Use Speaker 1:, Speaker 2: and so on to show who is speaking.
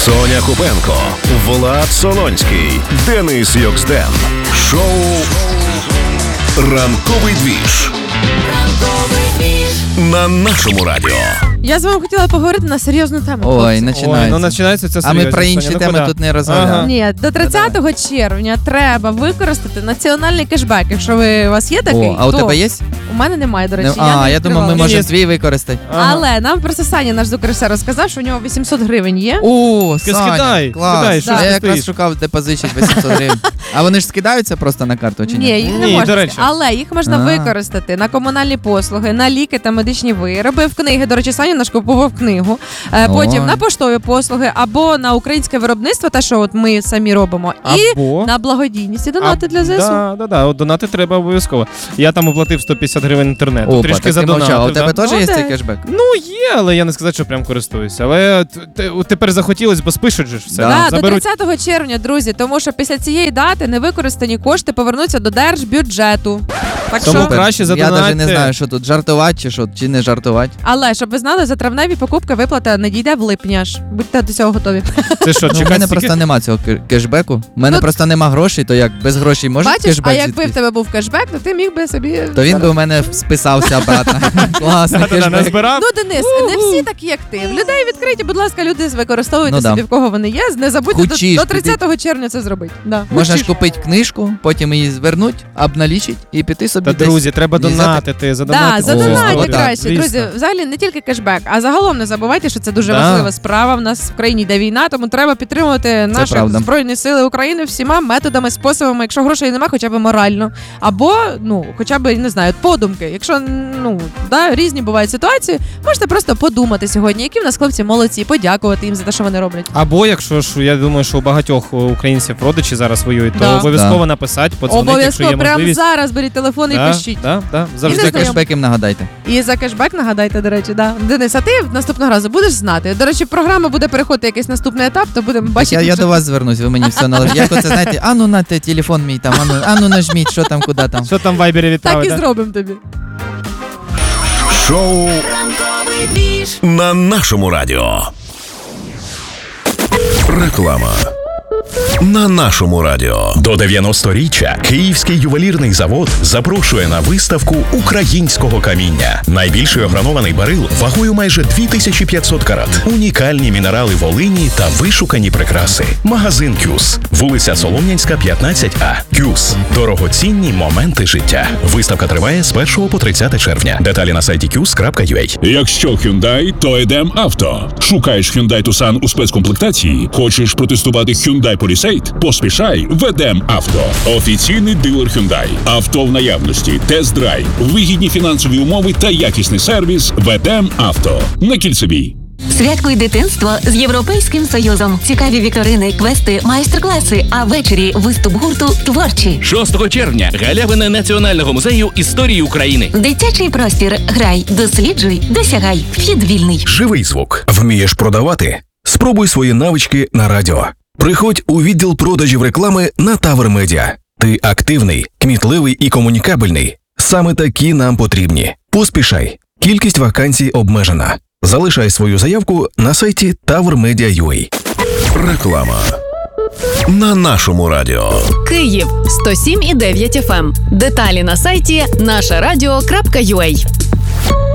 Speaker 1: Соня Купенко, Влад Солонський, Денис Йоксден. Шоу «Ранковий двіж» на нашому радіо.
Speaker 2: Я з вами хотіла поговорити на серйозну тему.
Speaker 3: Ой, починається.
Speaker 4: Починається це
Speaker 3: А
Speaker 4: серйозно.
Speaker 3: ми про інші теми тут не розмовляємо.
Speaker 2: Ні, до 30 червня треба використати національний кешбек. Якщо у вас є такий,
Speaker 3: А у
Speaker 2: то
Speaker 3: тебе є?
Speaker 2: у мене немає, до речі.
Speaker 3: Я думав, ми можемо твій використати.
Speaker 2: Але нам просто Саня, наш Зукресе, розказав, що у нього 800 гривень є.
Speaker 3: О,
Speaker 4: Скидай,
Speaker 3: клас.
Speaker 4: скидай, що
Speaker 3: Я
Speaker 4: ти
Speaker 3: якраз
Speaker 4: стоїш?
Speaker 3: шукав, де позичити 800 гривень. А вони ж скидаються просто на карту чи ні?
Speaker 2: Ні, їх не
Speaker 4: Ні,
Speaker 2: можна.
Speaker 4: до речі.
Speaker 2: Але їх можна використати на комунальні послуги, на ліки та медичні вироби, в книги. До речі, Саня наш купував книгу. Потім на поштові послуги або на українське виробництво, те, що от ми самі робимо.
Speaker 4: Або
Speaker 2: І на благодійність і донати для ЗСУ.
Speaker 4: От донати треба обов'язково. Я там оплатив 150 гривень інтернету,
Speaker 3: Опа,
Speaker 4: трішки
Speaker 3: так ти
Speaker 4: задонатив.
Speaker 3: мовчав. У тебе теж є
Speaker 2: Молодець.
Speaker 3: цей кешбек?
Speaker 4: Ну, є, але я не сказав, що прям користуюся. Але тепер захотілось, бо спишуть же ж все.
Speaker 3: Да.
Speaker 2: До 30 червня, друзі, тому що після цієї дати невикористані кошти повернуться до держбюджету. Так
Speaker 4: Тому
Speaker 2: що,
Speaker 4: краще
Speaker 3: Я
Speaker 4: задонатьте.
Speaker 3: навіть не знаю, що тут, жартувати чи не жартувати.
Speaker 2: але щоб ви знали, за травневі покупки виплата не дійде в липні аж. Будьте до цього готові.
Speaker 4: Це що,
Speaker 3: Ну, в
Speaker 4: чекати
Speaker 3: мене
Speaker 4: стільки?
Speaker 3: просто нема цього кешбеку. У мене
Speaker 2: Ну,
Speaker 3: просто нема грошей, то як без грошей може
Speaker 2: Бачиш,
Speaker 3: кешбек
Speaker 2: а якби в
Speaker 3: звідкись?
Speaker 2: тебе був кешбек, то ти міг би собі...
Speaker 3: То він би у мене списався обратно. Класний
Speaker 4: Да-да-да,
Speaker 3: кешбек.
Speaker 4: назбирав?
Speaker 2: Ну, Денис, не всі такі, як ти. В людей відкриті, будь ласка, люди використовуйте
Speaker 3: Ну, да.
Speaker 2: собі, в кого вони є. Не забудьте
Speaker 3: Хочеш
Speaker 2: до 30 червня це зробити. Да.
Speaker 3: Можна ж купити книжку, потім її звернуть, обналічить і піти собі
Speaker 4: Та,
Speaker 3: десь.
Speaker 4: друзі, треба
Speaker 3: взяти.
Speaker 4: донатити,
Speaker 2: Да,
Speaker 4: задонатити.
Speaker 2: задонайте
Speaker 3: О,
Speaker 2: краще.
Speaker 4: звісно.
Speaker 2: Друзі, взагалі не тільки кешбек, а загалом не забувайте, що це дуже
Speaker 4: Да.
Speaker 2: важлива справа. В нас в країні йде війна, тому треба підтримувати наші
Speaker 3: правда.
Speaker 2: Збройні Сили України всіма методами, способами, якщо грошей немає, хоча б морально. Або, хоча б, не знаю, подумки. Якщо, різні бувають ситуації, можете просто подумати сьогодні, які в нас хлопці молодці, подякувати їм за те, що вони роблять.
Speaker 4: Або якщо ж, я думаю, що у багатьох українців родичі зараз воюють, то
Speaker 2: Да.
Speaker 4: обов'язково написати, подзвонити, якщо є
Speaker 2: Обов'язково, прямо
Speaker 4: можливість.
Speaker 2: зараз беріть телефон і пишіть.
Speaker 4: Завжди
Speaker 3: За
Speaker 2: знайомі.
Speaker 3: кешбек їм нагадайте.
Speaker 2: І за кешбек нагадайте, до речі, да. Денис, а ти наступного разу будеш знати. До речі, програма буде переходити якийсь наступний етап, то будемо
Speaker 3: Так
Speaker 2: бачити.
Speaker 3: я до вас звернусь, ви мені все належите. Як оце, знаєте, нате телефон мій там, ану нажміть, що там, куди там.
Speaker 4: Що там в Вайбері
Speaker 2: Так
Speaker 4: відправити?
Speaker 2: і зробимо тобі.
Speaker 1: Шоу на нашому радіо. Реклама. На нашому радіо. До 90-річчя Київський ювелірний завод запрошує на виставку українського каміння. Найбільший огранований барил вагою майже 2500 карат. Унікальні мінерали Волині та вишукані прикраси. Магазин «Кюс». Вулиця Солом'янська, 15А. «Кюс». Дорогоцінні моменти життя. Виставка триває з 1 по 30 червня. Деталі на сайті kyus.ua.
Speaker 5: Якщо Hyundai, то йдем авто. Шукаєш Hyundai Tucson у спецкомплектації? Хочеш протестувати Hyundai Palisade? Поспішай, ведем авто. Офіційний дилер Hyundai. Авто в наявності, тест-драйв, вигідні фінансові умови та якісний сервіс. Ведем авто. На Кільцевій.
Speaker 6: Святкуй дитинство з Європейським Союзом. Цікаві вікторини, квести, майстер-класи, а ввечері виступ гурту «Творчі».
Speaker 7: 6 червня галявина Національного музею історії України.
Speaker 6: Дитячий простір. Грай, досліджуй, досягай. Вхід вільний.
Speaker 1: Живий звук. Вмієш продавати? Спробуй свої навички на радіо. Приходь у відділ продажів реклами на Тавр Медіа. Ти активний, кмітливий і комунікабельний. Саме такі нам потрібні. Поспішай. Кількість вакансій обмежена. Залишай свою заявку на сайті tavrmedia.ua. Реклама. На нашому радіо.
Speaker 8: Київ 107,9 FM. Деталі на сайті нашарадіо.ua.